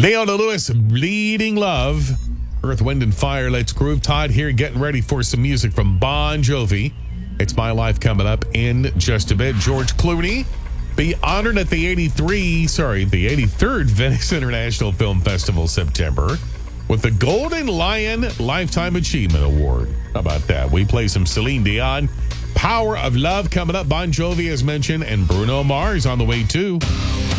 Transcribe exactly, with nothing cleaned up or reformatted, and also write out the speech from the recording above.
Neil Lewis, Bleeding Love. Earth, Wind, and Fire, Let's Groove. Todd here, getting ready for some music from Bon Jovi. It's My Life coming up in just a bit. George Clooney be honored at the eighty-three, sorry, the eighty-third Venice International Film Festival, September, with the Golden Lion Lifetime Achievement Award. How about that? We play some Celine Dion. Power of Love coming up. Bon Jovi, as mentioned, and Bruno Mars on the way, too.